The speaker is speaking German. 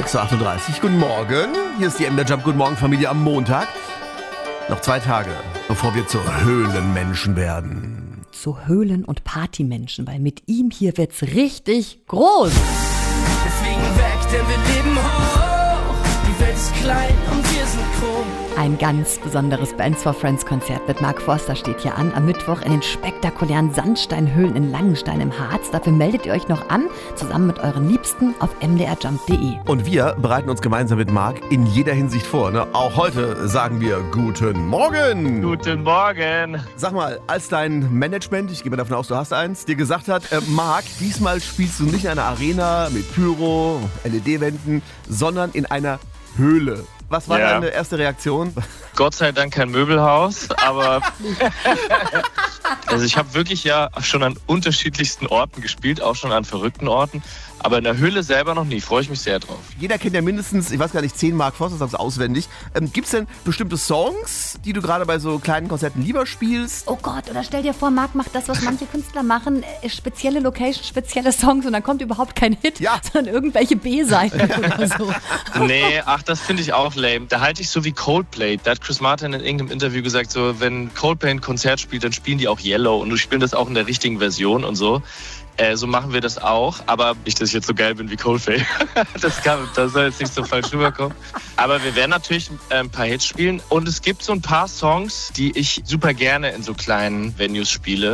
6.38 Uhr. Guten Morgen. Hier ist die MDR Jump Guten Morgen Familie am Montag. Noch 2 Tage, bevor wir zu Höhlenmenschen werden. Zu Höhlen- und Partymenschen, weil mit ihm hier wird's richtig groß. Wir fliegen weg, denn wir leben hoch. Die Welt ist klein und wir sind groß. Ein ganz besonderes Bands for Friends Konzert mit Mark Forster steht hier an. Am Mittwoch in den spektakulären Sandsteinhöhlen in Langenstein im Harz. Dafür meldet ihr euch noch an, zusammen mit euren Liebsten auf mdrjump.de. Und wir bereiten uns gemeinsam mit Marc in jeder Hinsicht vor. Ne? Auch heute sagen wir Guten Morgen. Guten Morgen. Sag mal, als dein Management, ich gehe mal davon aus, du hast eins, dir gesagt hat, Marc, diesmal spielst du nicht in einer Arena mit Pyro, LED-Wänden, sondern in einer Höhle. Was war deine erste Reaktion? Gott sei Dank kein Möbelhaus, aber also ich habe wirklich ja schon an unterschiedlichsten Orten gespielt, auch schon an verrückten Orten, aber in der Höhle selber noch nie. Freue ich mich sehr drauf. Jeder kennt ja mindestens, ich weiß gar nicht, 10 Mark Forster Songs auswendig. Gibt's denn bestimmte Songs, die du gerade bei so kleinen Konzerten lieber spielst? Oh Gott, oder stell dir vor, Marc macht das, was manche Künstler machen, spezielle Location, spezielle Songs und dann kommt überhaupt kein Hit, sondern irgendwelche B-Seiten oder so. Nee, das finde ich auch lame. Da halte ich so wie Coldplay. Da hat Chris Martin in irgendeinem Interview gesagt, so wenn Coldplay ein Konzert spielt, dann spielen die auch Yellow und du spielen das auch in der richtigen Version und so. So machen wir das auch, aber nicht, dass ich jetzt so geil bin wie Coldplay. Das soll jetzt nicht so falsch rüberkommen. Aber wir werden natürlich ein paar Hits spielen und es gibt so ein paar Songs, die ich super gerne in so kleinen Venues spiele.